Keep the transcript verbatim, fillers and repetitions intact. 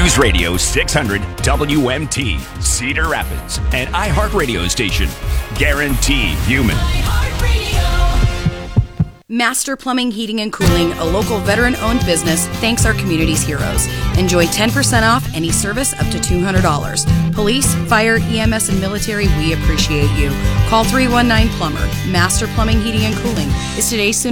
News Radio six hundred W M T, Cedar Rapids, an iHeartRadio station. Guaranteed human. Master Plumbing, Heating, and Cooling, a local veteran-owned business, thanks our community's heroes. Enjoy ten percent off any service up to two hundred dollars. Police, fire, E M S, and military, we appreciate you. Call three one nine Plumber. Master Plumbing, Heating, and Cooling is today's soon